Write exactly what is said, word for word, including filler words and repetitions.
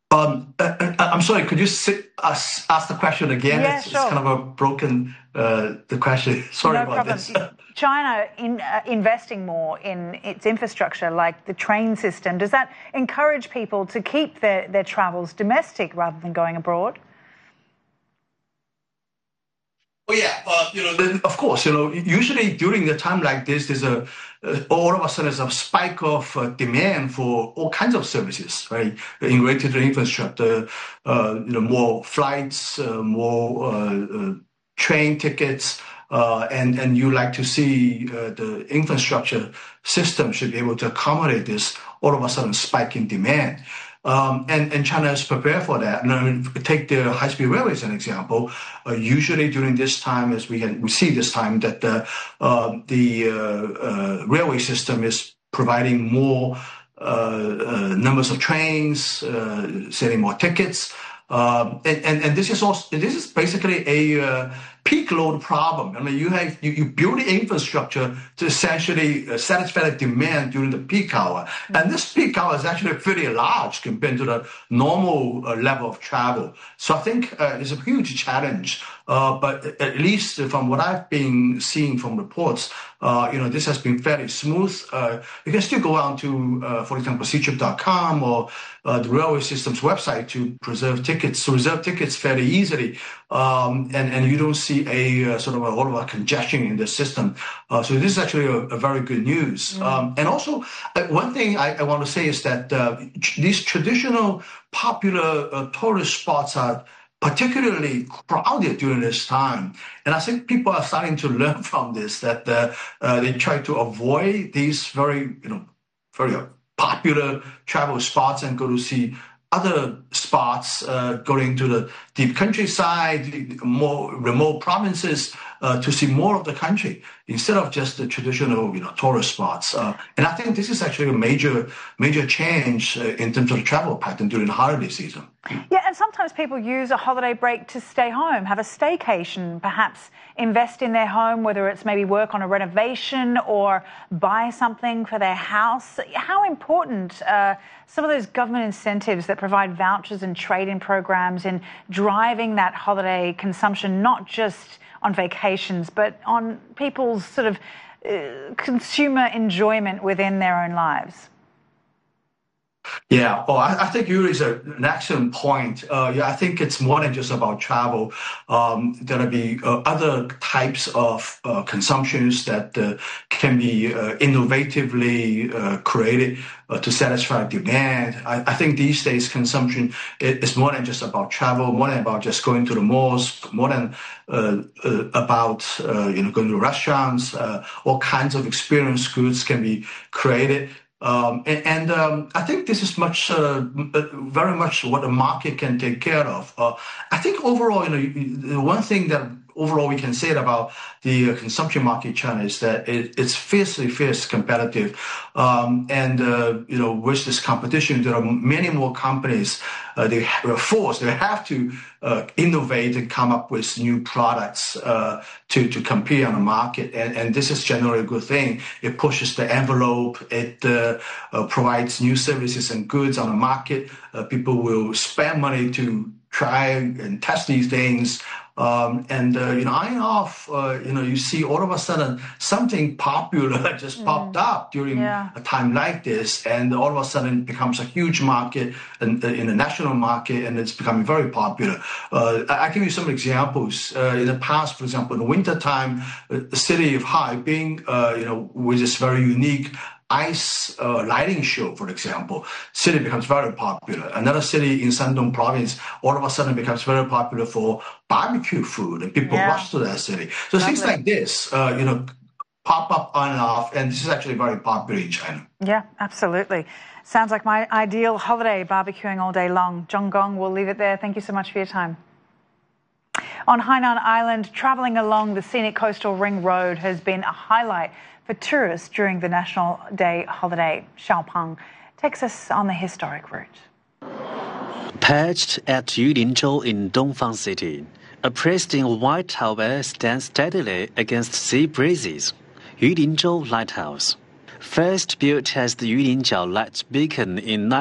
Um, uh, uh, I'm sorry, could you sit, uh, ask the question again? Yeah, it's, sure. it's kind of a broken uh, the question. Sorry no about problem. this. China in, uh, investing more in its infrastructure, like the train system, does that encourage people to keep their, their travels domestic rather than going abroad? Oh yeah, uh, you know, of course, you know, usually during a time like this, there's a uh, all of a sudden there's a spike of uh, demand for all kinds of services, right? In related to infrastructure, uh, you know, more flights, uh, more uh, uh, train tickets, uh, and and you like to see uh, the infrastructure system should be able to accommodate this all of a sudden spike in demand. Um, and, and China is prepared for that. And I mean, take the high-speed railway as an example. Uh, usually during this time, as we can we see this time, that the uh, the uh, uh, railway system is providing more uh, uh, numbers of trains, uh, selling more tickets, um, and, and and this is also this is basically a uh, peak load problem. I mean, you have you, you build the infrastructure to essentially uh, satisfy the demand during the peak hour, and this peak hour is actually pretty large compared to the normal uh, level of travel. So I think uh, it's a huge challenge. Uh, but at least from what I've been seeing from reports, uh, you know, this has been fairly smooth. Uh, you can still go on to, uh, for example, c trip dot com or uh, the railway system's website to preserve tickets, to reserve tickets fairly easily, um, and and you don't see a uh, sort of a lot of a congestion in the system. Uh, so this is actually a, a very good news. Mm. Um, and also, uh, one thing I, I want to say is that uh, tr- these traditional popular uh, tourist spots are particularly crowded during this time. And I think people are starting to learn from this, that uh, uh, they try to avoid these very, you know, very popular travel spots and go to see other spots, uh, going to the deep countryside, more remote provinces, uh, to see more of the country instead of just the traditional, you know, tourist spots. Uh, and I think this is actually a major, major change uh, in terms of the travel pattern during the holiday season. Yeah, and sometimes people use a holiday break to stay home, have a staycation, perhaps invest in their home, whether it's maybe work on a renovation or buy something for their house. How important uh, some of those government incentives that provide vouchers and trade-in programs in driving that holiday consumption, not just on vacations, but on people's sort of uh, consumer enjoyment within their own lives? Yeah, well, I, I think you raise an excellent point. Uh, yeah, I think it's more than just about travel. Um, there'll be uh, other types of uh, consumptions that uh, can be uh, innovatively uh, created uh, to satisfy demand. I, I think these days consumption is more than just about travel, more than about just going to the malls, more than uh, uh, about uh, you know going to restaurants. Uh, all kinds of experience goods can be created. Um, and and um, I think this is much, uh, very much what the market can take care of. Uh, I think overall, you know, the one thing that overall we can say about the consumption market in China is that it, it's fiercely, fierce competitive. Um, and, uh, you know, with this competition, there are many more companies, uh, they are forced, they have to uh, innovate and come up with new products uh, to, to compete on the market. And, and this is generally a good thing. It pushes the envelope. It uh, uh, provides new services and goods on the market. Uh, people will spend money to try and test these things. Um, and, uh, you know, on and off, uh, you know, you see all of a sudden something popular just mm. popped up during yeah. a time like this. And all of a sudden it becomes a huge market in, in the national market, and it's becoming very popular. Uh, I, I give you some examples. Uh, in the past, for example, in the wintertime, uh, the city of Harbin, uh, you know, with this very unique ice uh, lighting show, for example, city becomes very popular. Another city in Shandong province all of a sudden becomes very popular for barbecue food, and people yeah. rush to that city. So Lovely. Things like this, uh, you know, pop up on and off, and this is actually very popular in China. Yeah, absolutely. Sounds like my ideal holiday, barbecuing all day long. Zhong Gong, we'll leave it there. Thank you so much for your time. On Hainan Island, travelling along the scenic coastal ring road has been a highlight for tourists during the National Day holiday. Xiaopeng takes us on the historic route. Perched at Yulinzhou in Dongfang City, a pristine white tower stands steadily against sea breezes. Yulinzhou Lighthouse, first built as the Yulinjiao Light Beacon in